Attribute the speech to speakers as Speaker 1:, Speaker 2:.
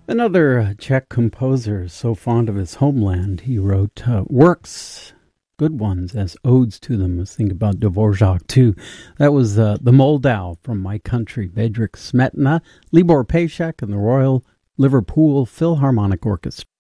Speaker 1: Another Czech composer, so fond of his homeland, he wrote works, good ones, as odes to them. Let's think about Dvorak, too. That was the Moldau from My Country, Bedřich Smetana, Libor Pašek, and the Royal Liverpool Philharmonic Orchestra.